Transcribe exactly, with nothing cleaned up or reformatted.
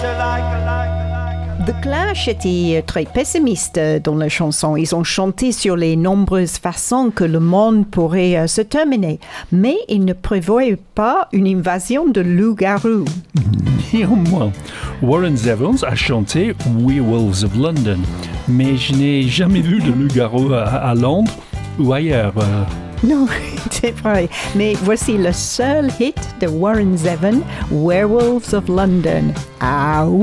The Clash était très pessimiste dans la chanson. Ils ont chanté sur les nombreuses façons que le monde pourrait euh, se terminer, mais ils ne prévoyaient pas une invasion de loups-garous. Néanmoins, Warren Zevons a chanté Werewolves of London, mais je n'ai jamais vu de loups-garous à, à Londres ou ailleurs. Euh. Non, c'est vrai. Mais voici le seul hit de Warren Zevon, Werewolves of London. Ah